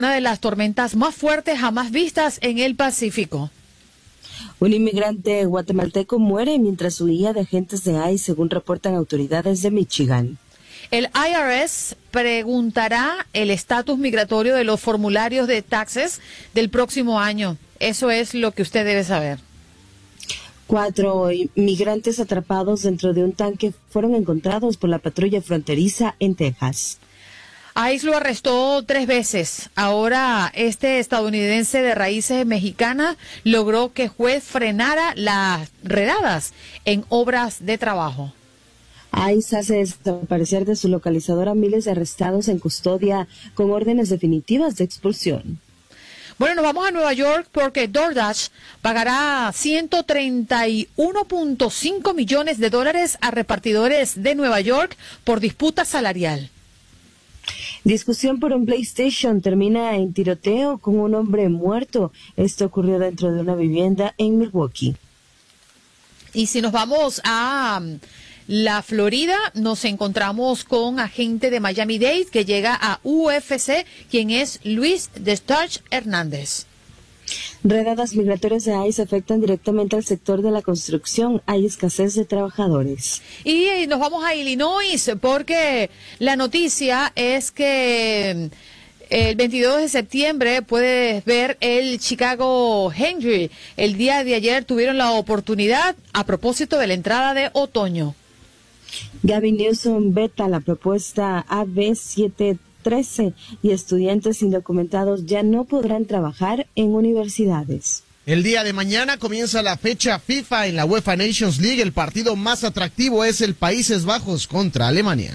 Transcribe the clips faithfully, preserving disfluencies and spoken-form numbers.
una de las tormentas más fuertes jamás vistas en el Pacífico. Un inmigrante guatemalteco muere mientras huía de agentes de I C E, según reportan autoridades de Michigan. El I R S preguntará el estatus migratorio de los formularios de taxes del próximo año. Eso es lo que usted debe saber. Cuatro inmigrantes atrapados dentro de un tanque fueron encontrados por la patrulla fronteriza en Texas. I C E lo arrestó tres veces. Ahora este estadounidense de raíces mexicanas logró que juez frenara las redadas en obras de trabajo. I C E hace desaparecer de su localizador a miles de arrestados en custodia con órdenes definitivas de expulsión. Bueno, nos vamos a Nueva York porque DoorDash pagará ciento treinta y uno punto cinco millones de dólares a repartidores de Nueva York por disputa salarial. Discusión por un PlayStation termina en tiroteo con un hombre muerto. Esto ocurrió dentro de una vivienda en Milwaukee. Y si nos vamos a la Florida, nos encontramos con agente de Miami-Dade que llega a U F C, quien es Luis Destach Hernández. Redadas migratorias de I C E afectan directamente al sector de la construcción. Hay escasez de trabajadores. Y nos vamos a Illinois porque la noticia es que el veintidós de septiembre puedes ver el Chicago Henry. El día de ayer tuvieron la oportunidad a propósito de la entrada de otoño. Gavin Newsom veta la propuesta A B setecientos trece y estudiantes indocumentados ya no podrán trabajar en universidades. El día de mañana comienza la fecha FIFA en la UEFA Nations League. El partido más atractivo es el Países Bajos contra Alemania.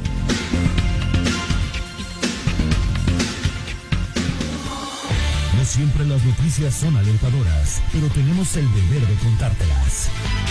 No siempre las noticias son alentadoras, pero tenemos el deber de contártelas.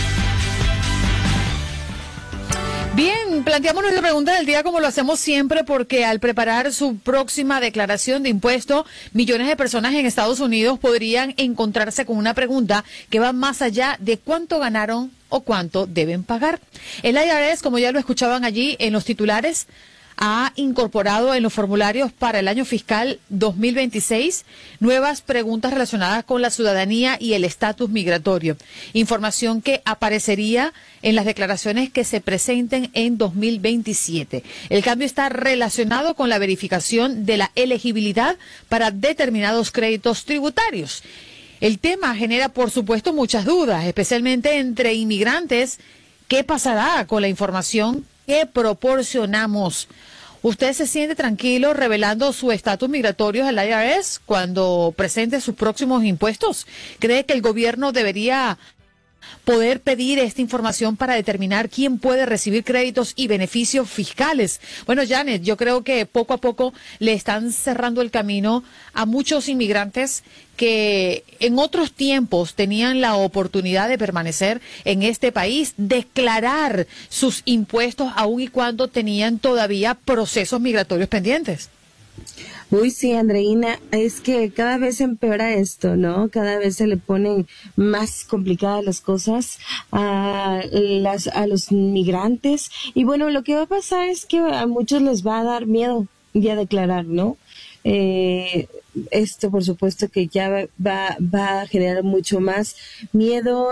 Bien, planteamos nuestra pregunta del día como lo hacemos siempre porque al preparar su próxima declaración de impuesto, millones de personas en Estados Unidos podrían encontrarse con una pregunta que va más allá de cuánto ganaron o cuánto deben pagar. El I R S, como ya lo escuchaban allí en los titulares, ha incorporado en los formularios para el año fiscal dos mil veintiséis nuevas preguntas relacionadas con la ciudadanía y el estatus migratorio. Información que aparecería en las declaraciones que se presenten en dos mil veintisiete. El cambio está relacionado con la verificación de la elegibilidad para determinados créditos tributarios. El tema genera, por supuesto, muchas dudas, especialmente entre inmigrantes. ¿Qué pasará con la información que proporcionamos? ¿Usted se siente tranquilo revelando su estatus migratorio al I R S cuando presente sus próximos impuestos? ¿Cree que el gobierno debería poder pedir esta información para determinar quién puede recibir créditos y beneficios fiscales? Bueno, Janet, yo creo que poco a poco le están cerrando el camino a muchos inmigrantes que en otros tiempos tenían la oportunidad de permanecer en este país, declarar sus impuestos aun y cuando tenían todavía procesos migratorios pendientes. Uy, sí, Andreina, es que cada vez empeora esto, ¿no? Cada vez se le ponen más complicadas las cosas a, las, a los migrantes. Y bueno, lo que va a pasar es que a muchos les va a dar miedo ya declarar, ¿no? Eh, esto, por supuesto, que ya va, va a generar mucho más miedo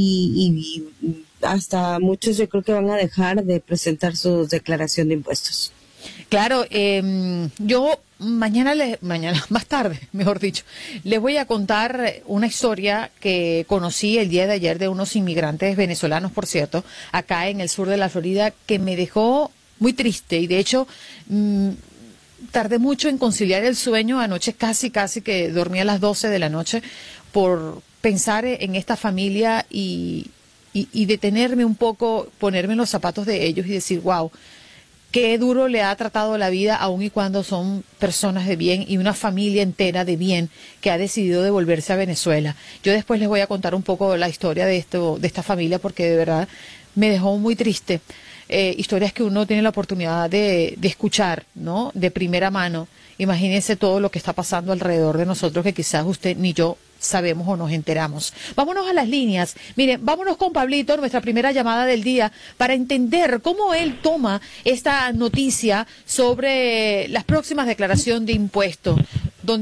y, y hasta muchos yo creo que van a dejar de presentar su declaración de impuestos. Claro, eh, yo mañana, le, mañana, más tarde, mejor dicho, les voy a contar una historia que conocí el día de ayer de unos inmigrantes venezolanos, por cierto, acá en el sur de la Florida, que me dejó muy triste y de hecho mmm, tardé mucho en conciliar el sueño. Anoche casi, casi que dormí a las doce de la noche por pensar en esta familia y, y, y detenerme un poco, ponerme en los zapatos de ellos y decir, wow, qué duro le ha tratado la vida, aun y cuando son personas de bien y una familia entera de bien que ha decidido devolverse a Venezuela. Yo después les voy a contar un poco la historia de esto, de esta familia, porque de verdad me dejó muy triste. Eh, historias que uno tiene la oportunidad de, de escuchar, ¿no? De primera mano. Imagínense todo lo que está pasando alrededor de nosotros que quizás usted ni yo sabemos o nos enteramos. Vámonos a las líneas. Miren, vámonos con Pablito, nuestra primera llamada del día, para entender cómo él toma esta noticia sobre las próximas declaraciones de impuestos. Donde